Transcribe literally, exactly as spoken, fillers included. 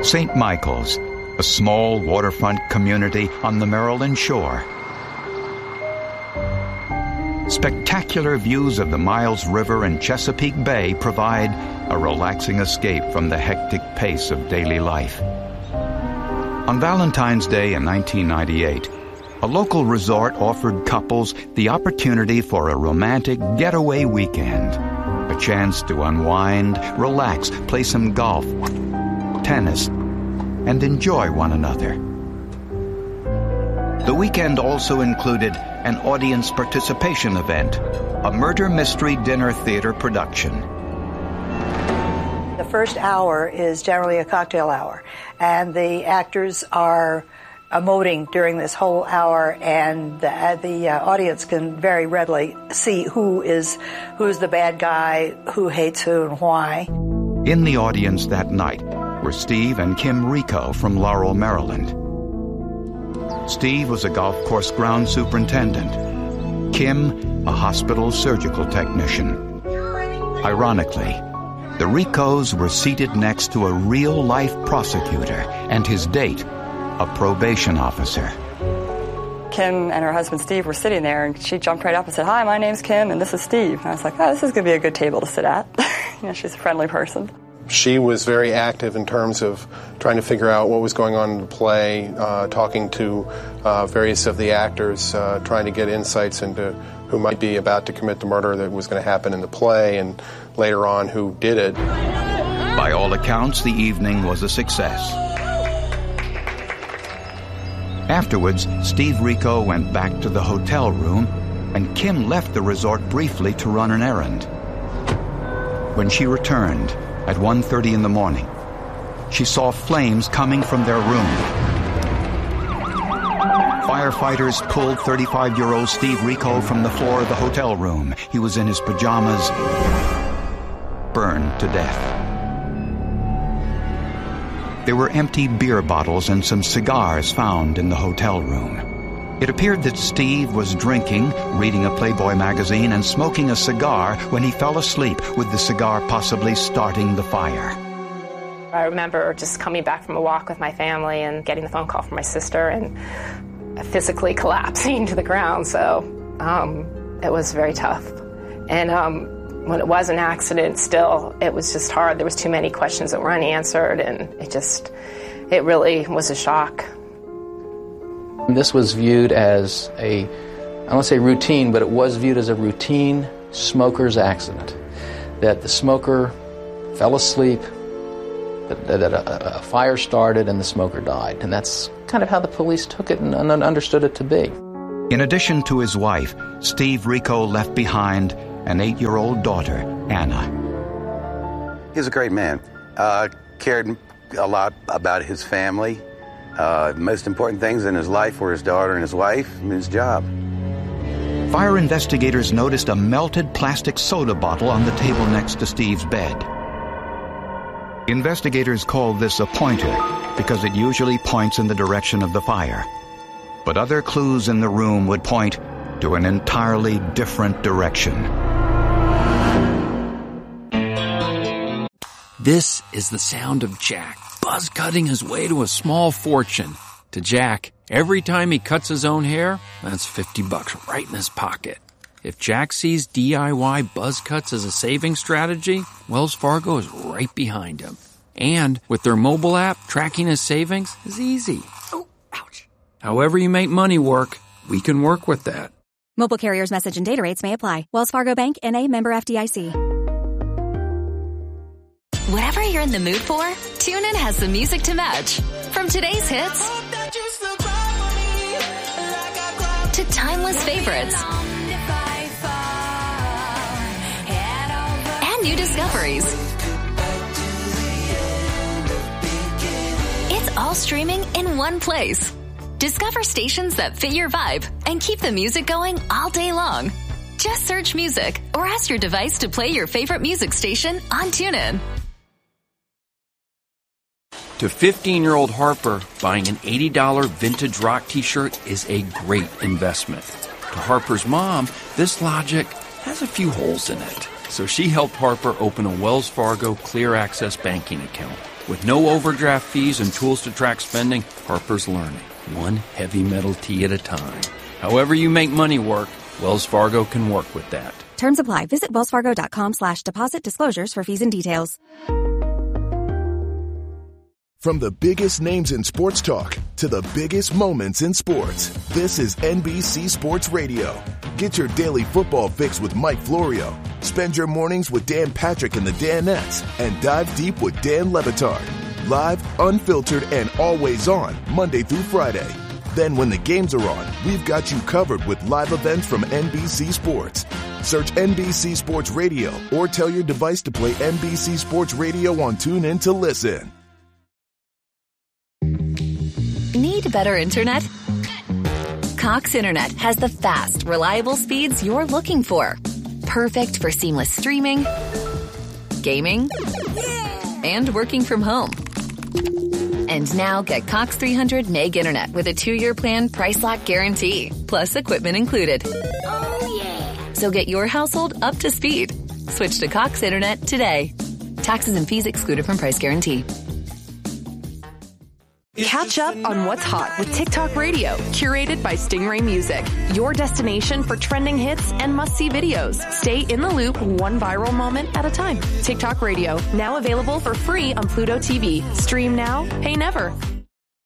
Saint Michael's, a small waterfront community on the Maryland shore. Spectacular views of the Miles River and Chesapeake Bay provide a relaxing escape from the hectic pace of daily life. On Valentine's Day in nineteen ninety-eight, a local resort offered couples the opportunity for a romantic getaway weekend, a chance to unwind, relax, play some golf, tennis, and enjoy one another. The weekend also included an audience participation event, a murder mystery dinner theater production. The first hour is generally a cocktail hour, and the actors are emoting during this whole hour, and the, uh, the uh, audience can very readily see who is who's the bad guy, who hates who, and why. In the audience that night were Steve and Kim Rico from Laurel, Maryland. Steve was a golf course ground superintendent. Kim, a hospital surgical technician. Ironically, the Ricos were seated next to a real-life prosecutor and his date, a probation officer. Kim and her husband Steve were sitting there, and she jumped right up and said, "Hi, my name's Kim, and this is Steve." And I was like, "Oh, this is going to be a good table to sit at." You know, she's a friendly person. She was very active in terms of trying to figure out what was going on in the play, uh, talking to uh, various of the actors, uh, trying to get insights into who might be about to commit the murder that was going to happen in the play, and later on who did it. By all accounts, the evening was a success. Afterwards, Steve Rico went back to the hotel room, and Kim left the resort briefly to run an errand. When she returned, at one thirty in the morning, she saw flames coming from their room. Firefighters pulled thirty-five-year-old Steve Rico from the floor of the hotel room. He was in his pajamas, burned to death. There were empty beer bottles and some cigars found in the hotel room. It appeared that Steve was drinking, reading a Playboy magazine, and smoking a cigar when he fell asleep, with the cigar possibly starting the fire. I remember just coming back from a walk with my family and getting the phone call from my sister and physically collapsing to the ground, so um, it was very tough. And um, when it was an accident, still, it was just hard. There was too many questions that were unanswered, and it just, it really was a shock. This was viewed as a, I don't want to say routine, but it was viewed as a routine smoker's accident. That the smoker fell asleep, that, that a, a fire started, and the smoker died. And that's kind of how the police took it and understood it to be. In addition to his wife, Steve Rico left behind an eight-year-old daughter, Anna. He was a great man. Uh, cared a lot about his family. Uh, the most important things in his life were his daughter and his wife and his job. Fire investigators noticed a melted plastic soda bottle on the table next to Steve's bed. Investigators called this a pointer because it usually points in the direction of the fire. But other clues in the room would point to an entirely different direction. This is the sound of Jack, buzz cutting his way to a small fortune. To Jack, every time he cuts his own hair, that's fifty bucks right in his pocket. If Jack sees D I Y buzz cuts as a saving strategy, Wells Fargo is right behind him. And with their mobile app, tracking his savings is easy. Oh, ouch. However you make money work, we can work with that. Mobile carriers' message and data rates may apply. Wells Fargo Bank, N A, member F D I C. Whatever you're in the mood for, TuneIn has the music to match. From today's hits to timeless favorites and new discoveries. It's all streaming in one place. Discover stations that fit your vibe and keep the music going all day long. Just search music or ask your device to play your favorite music station on TuneIn. To fifteen-year-old Harper, buying an eighty dollars vintage rock t-shirt is a great investment. To Harper's mom, this logic has a few holes in it. So she helped Harper open a Wells Fargo Clear Access banking account. With no overdraft fees and tools to track spending, Harper's Learning, one heavy metal tea at a time. However you make money work, Wells Fargo can work with that. Terms apply. Visit wellsfargo.com slash deposit disclosures for fees and details. From the biggest names in sports talk to the biggest moments in sports, this is N B C Sports Radio. Get your daily football fix with Mike Florio. Spend your mornings with Dan Patrick and the Danettes, and dive deep with Dan Le Batard. Live, unfiltered, and always on, Monday through Friday. Then when the games are on, we've got you covered with live events from N B C Sports. Search N B C Sports Radio or tell your device to play N B C Sports Radio on TuneIn to listen. Need better internet? Cox Internet has the fast, reliable speeds you're looking for. Perfect for seamless streaming, gaming, and working from home. And now get Cox three hundred meg internet with a two-year plan price lock guarantee, plus equipment included. Oh, yeah. So get your household up to speed. Switch to Cox Internet today. Taxes and fees excluded from price guarantee. Catch up on what's hot with TikTok Radio, curated by Stingray Music. Your destination for trending hits and must-see videos. Stay in the loop, one viral moment at a time. TikTok Radio, now available for free on Pluto T V. Stream now, pay never.